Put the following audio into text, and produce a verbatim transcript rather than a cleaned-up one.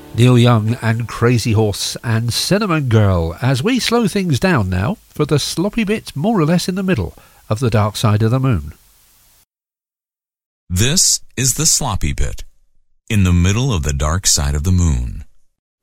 Neil Young and Crazy Horse and Cinnamon Girl, as we slow things down now for the sloppy bit more or less in the middle of the Dark Side of the Moon. This is the sloppy bit in the middle of the Dark Side of the Moon.